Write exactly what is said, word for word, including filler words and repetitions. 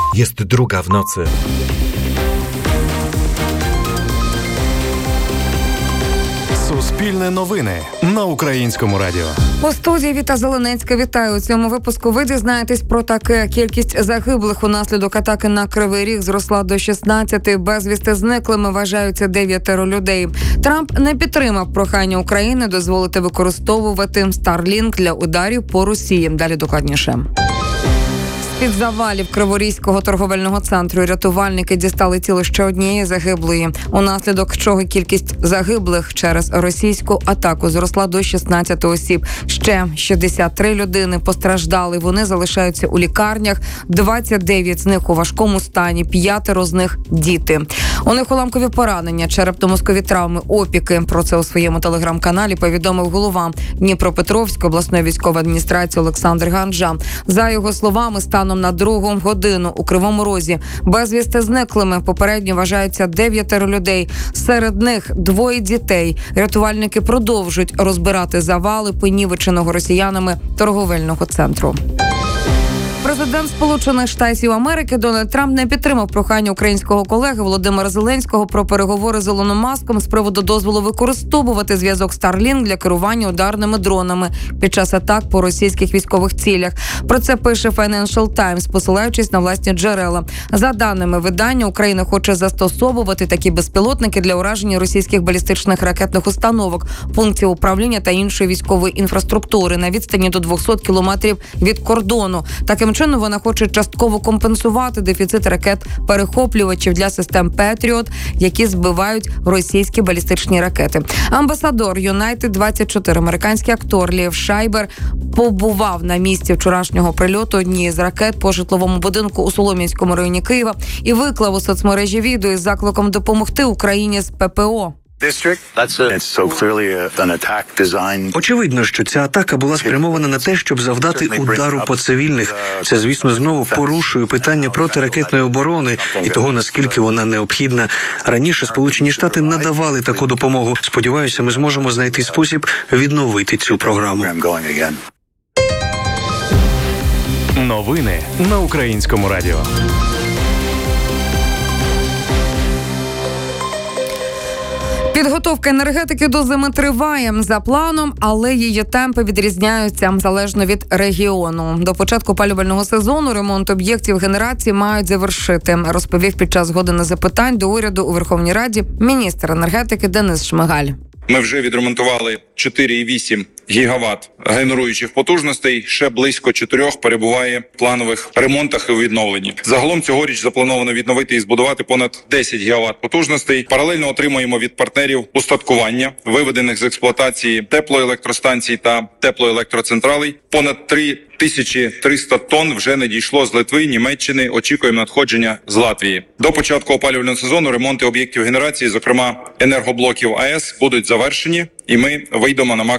Jest druga w nocy. Суспільне новини на Українському радіо. У студії Віта Зеленецька. Вітаю. У цьому випуску ви дізнаєтесь про таке. Кількість загиблих унаслідок атаки на Кривий Ріг зросла до шістнадцяти. Безвісти зниклими вважаються дев'ятеро людей. Трамп не підтримав прохання України дозволити використовувати Starlink для ударів по Росії. Далі докладніше. Під завалів Криворізького торговельного центру рятувальники дістали тіло ще однієї загиблої, унаслідок чого кількість загиблих через російську атаку зросла до шістнадцяти осіб. Ще шістдесят три людини постраждали. Вони залишаються у лікарнях. двадцять дев'ять з них у важкому стані, п'ятеро з них – діти. У них уламкові поранення, черепно-мозкові травми, опіки. Про це у своєму телеграм-каналі повідомив голова Дніпропетровської обласної військової адміністрації Олександр Ганджа. За його словами, станом на другу годину у Кривому Розі безвісти зниклими попередньо вважаються дев'ятеро людей. Серед них двоє дітей. Рятувальники продовжують розбирати завали понівеченого росіянами торговельного центру. Президент Сполучених Штатів Америки Дональд Трамп не підтримав прохання українського колеги Володимира Зеленського про переговори з Ілоном Маском з приводу дозволу використовувати зв'язок Starlink для керування ударними дронами під час атак по російських військових цілях. Про це пише Financial Times, посилаючись на власні джерела. За даними видання, Україна хоче застосовувати такі безпілотники для ураження російських балістичних ракетних установок, пунктів управління та іншої військової інфраструктури на відстані до двісті кілометрів від кордону. Таким чином, вона хоче частково компенсувати дефіцит ракет-перехоплювачів для систем Петріот, які збивають російські балістичні ракети. Амбасадор Юнайтед двадцять чотири, американський актор Лів Шайбер, побував на місці вчорашнього прильоту однієї з ракет по житловому будинку у Солом'янському районі Києва і виклав у соцмережі відео із закликом допомогти Україні з ППО. Очевидно, що ця атака була спрямована на те, щоб завдати удару по цивільних. Це, звісно, знову порушує питання протиракетної оборони і того, наскільки вона необхідна. Раніше Сполучені Штати надавали таку допомогу. Сподіваюся, ми зможемо знайти спосіб відновити цю програму. Новини на Українському радіо. Підготовка енергетики до зими триває за планом, але її темпи відрізняються залежно від регіону. До початку опалювального сезону ремонт об'єктів генерації мають завершити, розповів під час години запитань до уряду у Верховній Раді міністр енергетики Денис Шмигаль. Ми вже відремонтували чотири цілих вісім гігават генеруючих потужностей, ще близько чотирьох перебуває в планових ремонтах і відновленні. Загалом цьогоріч заплановано відновити і збудувати понад десять гігават потужностей. Паралельно отримуємо від партнерів устаткування, виведених з експлуатації теплоелектростанцій та теплоелектроцентралей. Понад три тисячі триста тонн вже надійшло з Литви, Німеччини. Очікуємо надходження з Латвії. До початку опалювального сезону ремонти об'єктів генерації, зокрема енергоблоків АЕС, будуть завершені, і ми вийдемо на максимум